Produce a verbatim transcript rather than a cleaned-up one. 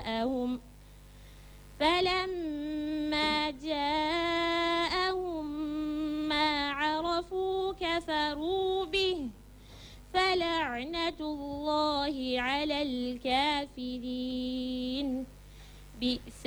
جاءهم فلما جاءهم ما عرفوا كفروا به فلعنة الله على الكافرين. بئس